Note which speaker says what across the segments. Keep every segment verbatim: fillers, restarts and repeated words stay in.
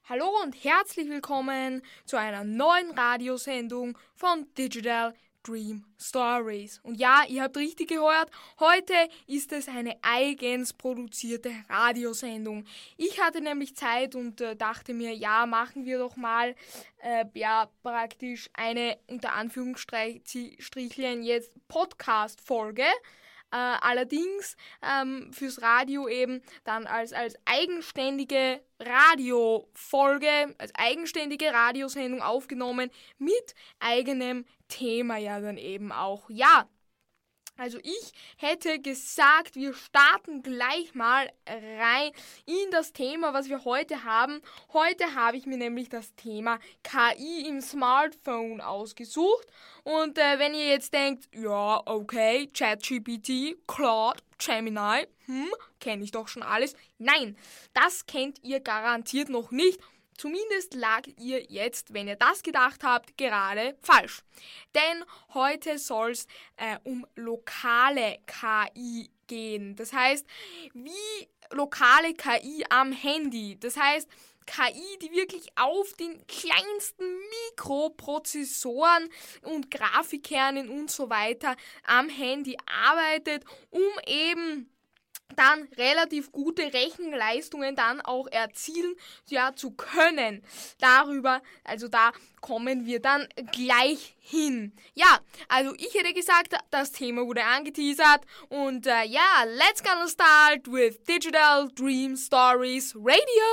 Speaker 1: Hallo und herzlich willkommen zu einer neuen Radiosendung von Digital Dream Stories. Und ja, ihr habt richtig gehört, heute ist es eine eigens produzierte Radiosendung. Ich hatte nämlich Zeit und äh, dachte mir, ja, machen wir doch mal äh, ja praktisch eine unter Anführungsstrichen jetzt Podcast-Folge. Äh, allerdings ähm, fürs Radio eben dann als, als eigenständige Radiofolge, als eigenständige Radiosendung aufgenommen mit eigenem Thema ja dann eben auch. Ja, also ich hätte gesagt, wir starten gleich mal rein in das Thema, was wir heute haben. Heute habe ich mir nämlich das Thema K I im Smartphone ausgesucht. Und äh, wenn ihr jetzt denkt, ja, okay, ChatGPT, Claude, Gemini, hm, kenne ich doch schon alles. Nein, das kennt ihr garantiert noch nicht. Zumindest lag ihr jetzt, wenn ihr das gedacht habt, gerade falsch. Denn heute soll es äh, um lokale K I gehen. Das heißt, wie lokale K I am Handy. Das heißt, K I, die wirklich auf den kleinsten Mikroprozessoren und Grafikkernen und so weiter am Handy arbeitet, um eben dann relativ gute Rechenleistungen dann auch erzielen ja, zu können. Darüber, also da kommen wir dann gleich hin. Ja, also ich hätte gesagt, das Thema wurde angeteasert und äh, ja, let's gonna start with Digital Dream Stories Radio.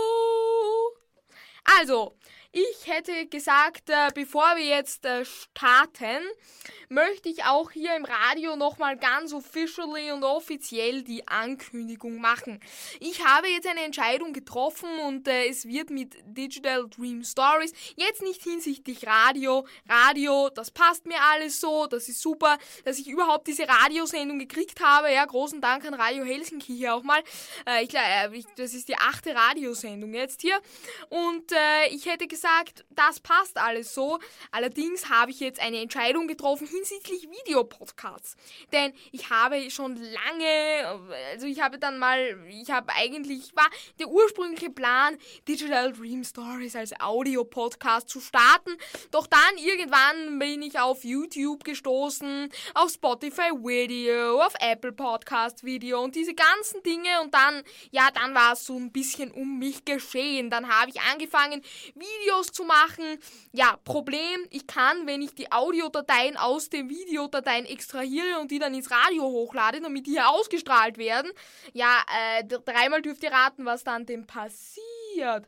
Speaker 1: Also, ich hätte gesagt, äh, bevor wir jetzt äh, starten, möchte ich auch hier im Radio nochmal ganz officially und offiziell die Ankündigung machen. Ich habe jetzt eine Entscheidung getroffen und äh, es wird mit Digital Dream Stories jetzt nicht hinsichtlich Radio. Radio, das passt mir alles so, das ist super, dass ich überhaupt diese Radiosendung gekriegt habe. Ja, großen Dank an Radio Helsinki hier auch mal. Äh, ich, äh, das ist die achte Radiosendung jetzt hier. Und äh, ich hätte gesagt, gesagt, das passt alles so. Allerdings habe ich jetzt eine Entscheidung getroffen hinsichtlich Videopodcasts. Denn ich habe schon lange, also ich habe dann mal, ich habe eigentlich, war der ursprüngliche Plan, Digital Dream Stories als Audio-Podcast zu starten. Doch dann irgendwann bin ich auf YouTube gestoßen, auf Spotify Video, auf Apple Podcast Video und diese ganzen Dinge. Und dann, ja, dann war es so ein bisschen um mich geschehen. Dann habe ich angefangen, Videos zu machen. Ja, Problem, ich kann, wenn ich die Audiodateien aus den Videodateien extrahiere und die dann ins Radio hochlade, damit die hier ausgestrahlt werden, ja, äh, dreimal dürft ihr raten, was dann denn passiert.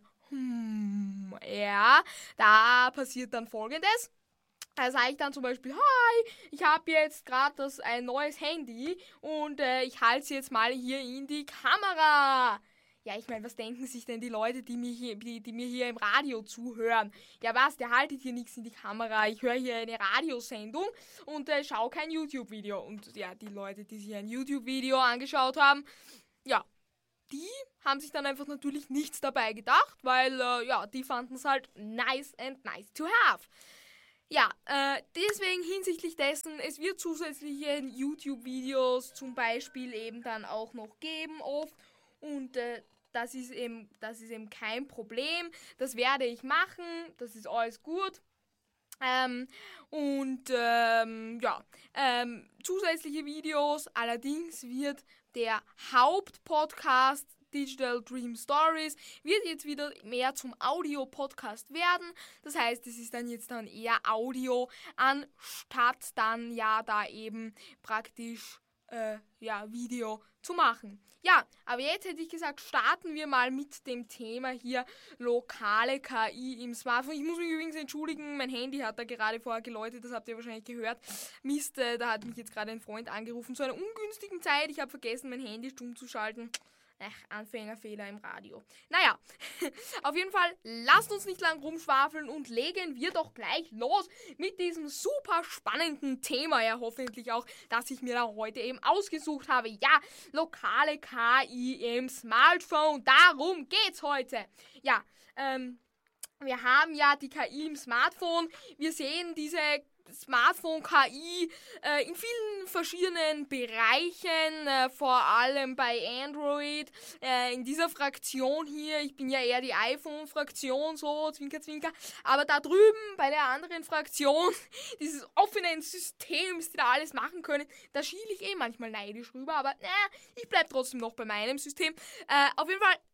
Speaker 1: Hm, ja, da passiert dann Folgendes. Da sage ich dann zum Beispiel, hi, ich habe jetzt gerade das ein neues Handy und äh, ich halte es jetzt mal hier in die Kamera. Ja, ich meine, was denken sich denn die Leute, die mir, hier, die, die mir hier im Radio zuhören? Ja, was, der haltet hier nichts in die Kamera. Ich höre hier eine Radiosendung und äh, schaue kein YouTube-Video. Und ja, die Leute, die sich ein YouTube-Video angeschaut haben, ja, die haben sich dann einfach natürlich nichts dabei gedacht, weil, äh, ja, die fanden es halt nice and nice to have. Ja, äh, deswegen hinsichtlich dessen, es wird zusätzliche YouTube-Videos zum Beispiel eben dann auch noch geben oft und äh, Das ist, eben, das ist eben kein Problem. Das werde ich machen. Das ist alles gut. Ähm, und ähm, ja, ähm, zusätzliche Videos. Allerdings wird der Hauptpodcast Digital Dream Stories wird jetzt wieder mehr zum Audio-Podcast werden. Das heißt, es ist dann jetzt dann eher Audio anstatt dann ja da eben praktisch äh, ja, Video zu machen. Ja, aber jetzt hätte ich gesagt, starten wir mal mit dem Thema hier lokale K I im Smartphone. Ich muss mich übrigens entschuldigen, mein Handy hat da gerade vorher geläutet, das habt ihr wahrscheinlich gehört. Mist, äh, da hat mich jetzt gerade ein Freund angerufen zu einer ungünstigen Zeit. Ich habe vergessen, mein Handy stumm zu schalten. Ach, Anfängerfehler im Radio. Naja, auf jeden Fall, lasst uns nicht lang rumschwafeln und legen wir doch gleich los mit diesem super spannenden Thema, ja hoffentlich auch, das ich mir da heute eben ausgesucht habe. Ja, lokale K I im Smartphone, darum geht's heute. Ja, ähm, wir haben ja die K I im Smartphone, wir sehen diese Smartphone-K I äh, in vielen verschiedenen Bereichen, äh, vor allem bei Android, äh, in dieser Fraktion hier, ich bin ja eher die iPhone-Fraktion, so, zwinker, zwinker, aber da drüben bei der anderen Fraktion, dieses offenen Systems, die da alles machen können, da schiele ich eh manchmal neidisch rüber, aber naja, ich bleib trotzdem noch bei meinem System. Äh, auf jeden Fall,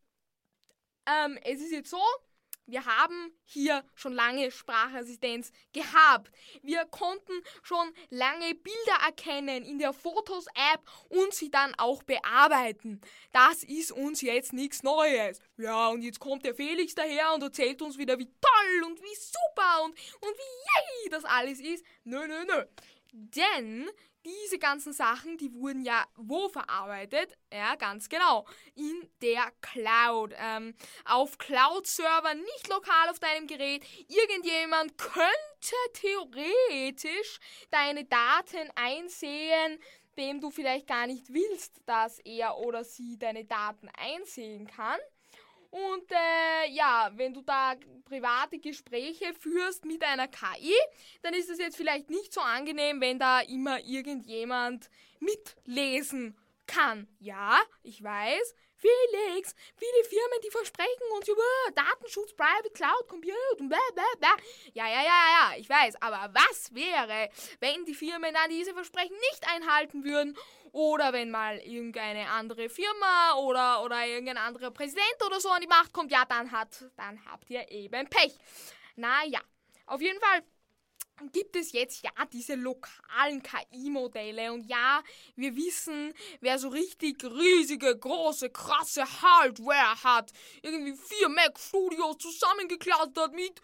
Speaker 1: ähm, es ist jetzt so, wir haben hier schon lange Sprachassistenz gehabt. Wir konnten schon lange Bilder erkennen in der Fotos-App und sie dann auch bearbeiten. Das ist uns jetzt nichts Neues. Ja, und jetzt kommt der Felix daher und erzählt uns wieder, wie toll und wie super und, und wie yay das alles ist. Nö, nö, nö. Denn diese ganzen Sachen, die wurden ja wo verarbeitet? Ja, ganz genau. In der Cloud. Ähm, auf Cloud-Servern, nicht lokal auf deinem Gerät. Irgendjemand könnte theoretisch deine Daten einsehen, dem du vielleicht gar nicht willst, dass er oder sie deine Daten einsehen kann. Und äh, ja, wenn du da private Gespräche führst mit einer K I, dann ist es jetzt vielleicht nicht so angenehm, wenn da immer irgendjemand mitlesen kann. Ja, ich weiß, Felix, viele Firmen, die versprechen uns über Datenschutz, Private Cloud, Compute und bla bla bla. Ja, ja, ja, ja, ich weiß, aber was wäre, wenn die Firmen dann diese Versprechen nicht einhalten würden? Oder wenn mal irgendeine andere Firma oder, oder irgendein anderer Präsident oder so an die Macht kommt, ja, dann, hat, dann habt ihr eben Pech. Naja, auf jeden Fall gibt es jetzt ja diese lokalen K I-Modelle und ja, wir wissen, wer so richtig riesige, große, krasse Hardware hat, irgendwie vier Mac Studios zusammengeklustert mit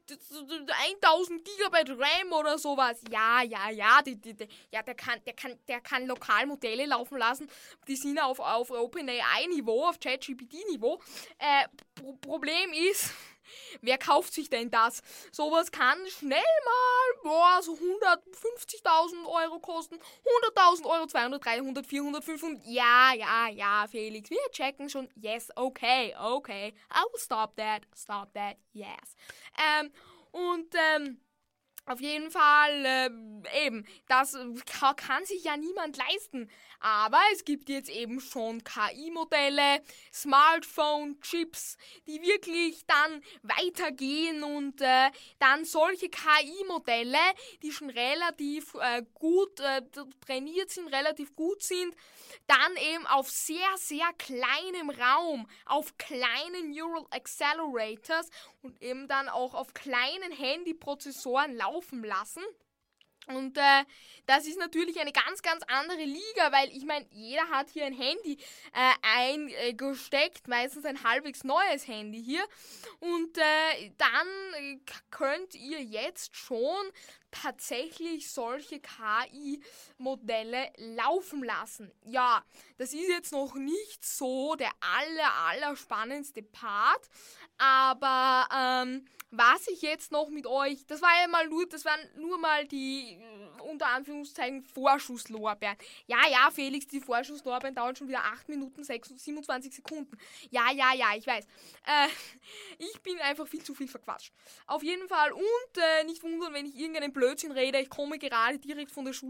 Speaker 1: tausend Gigabyte RAM oder sowas. Ja, ja, ja, die, die, die, ja der, kann, der, kann, der kann lokal Modelle laufen lassen, die sind auf, auf OpenAI-Niveau, auf ChatGPT-Niveau. Äh, Pro- Problem ist, wer kauft sich denn das? Sowas kann schnell mal, boah, so hundertfünfzigtausend Euro kosten, hunderttausend Euro, zweihundert, dreihundert, vierhundert, fünfhundert. Ja, ja, ja, Felix, wir checken schon. Yes, okay, okay. I will stop that, stop that, yes. Ähm, und, ähm, auf jeden Fall, äh, eben, das kann, kann sich ja niemand leisten. Aber es gibt jetzt eben schon K I-Modelle, Smartphone-Chips, die wirklich dann weitergehen und äh, dann solche K I-Modelle, die schon relativ äh, gut äh, trainiert sind, relativ gut sind, dann eben auf sehr, sehr kleinem Raum, auf kleinen Neural Accelerators und eben dann auch auf kleinen Handyprozessoren laufen lassen. Und äh, das ist natürlich eine ganz, ganz andere Liga, weil ich meine, jeder hat hier ein Handy äh, eingesteckt, meistens ein halbwegs neues Handy hier. Und äh, dann äh, könnt ihr jetzt schon tatsächlich solche K I-Modelle laufen lassen. Ja, das ist jetzt noch nicht so der aller, aller spannendste Part, aber ähm, was ich jetzt noch mit euch, das war ja mal nur, das waren nur mal die unter Anführungszeichen Vorschusslorbeeren. Ja, ja, Felix, die Vorschusslorbeeren dauern schon wieder acht Minuten siebenundzwanzig Sekunden. Ja, ja, ja, ich weiß. Äh, ich bin einfach viel zu viel verquatscht. Auf jeden Fall und äh, nicht wundern, wenn ich irgendeinen Blödsinn rede, ich komme gerade direkt von der Schule.